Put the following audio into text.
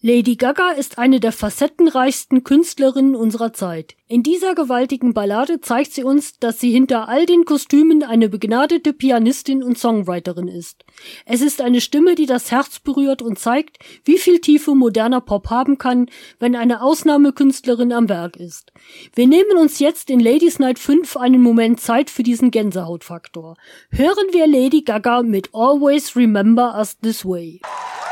Lady Gaga ist eine der facettenreichsten Künstlerinnen unserer Zeit. In dieser gewaltigen Ballade zeigt sie uns, dass sie hinter all den Kostümen eine begnadete Pianistin und Songwriterin ist. Es ist eine Stimme, die das Herz berührt und zeigt, wie viel Tiefe moderner Pop haben kann, wenn eine Ausnahmekünstlerin am Werk ist. Wir nehmen uns jetzt in Ladies Night 5 einen Moment Zeit für diesen Gänsehautfaktor. Hören wir Lady Gaga mit Always Remember Us This Way.